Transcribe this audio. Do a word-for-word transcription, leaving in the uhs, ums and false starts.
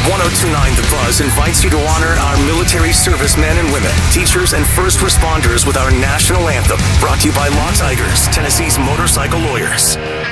one oh two point nine The Buzz invites you to honor our military servicemen and women, teachers, and first responders with our national anthem. Brought to you by Law Tigers, Tennessee's motorcycle lawyers.